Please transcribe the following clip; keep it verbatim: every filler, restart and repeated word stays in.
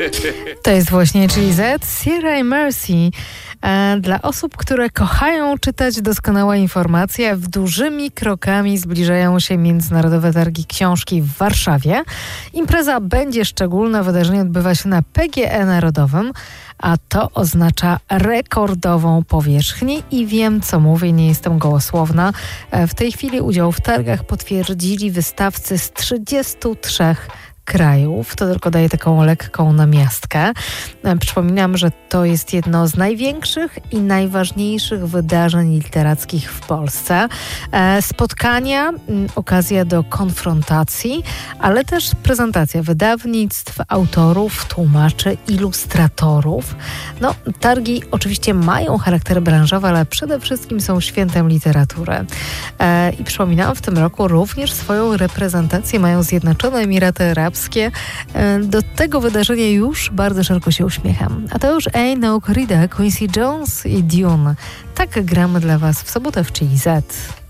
To jest właśnie Chili Z, Sierra i Mercy. Dla osób, które kochają czytać doskonałe informacje, w dużymi krokami zbliżają się Międzynarodowe Targi Książki w Warszawie. Impreza będzie szczególna, wydarzenie odbywa się na P G E Narodowym, a to oznacza rekordową powierzchnię i wiem, co mówię, nie jestem gołosłowna. W tej chwili udział w targach potwierdzili wystawcy z trzydziestu trzech krajów. To tylko daje taką lekką namiastkę. Przypominam, że to jest jedno z największych i najważniejszych wydarzeń literackich w Polsce. Spotkania, okazja do konfrontacji, ale też prezentacja wydawnictw, autorów, tłumaczy, ilustratorów. No, targi oczywiście mają charakter branżowy, ale przede wszystkim są świętem literatury. I przypominam, w tym roku również swoją reprezentację mają Zjednoczone Emiraty Arabskie. Do tego wydarzenia już bardzo szeroko się uśmiecham. A to już Ain't No Corrida, Quincy Jones i Dune. Tak gramy dla Was w sobotę w Chili Z.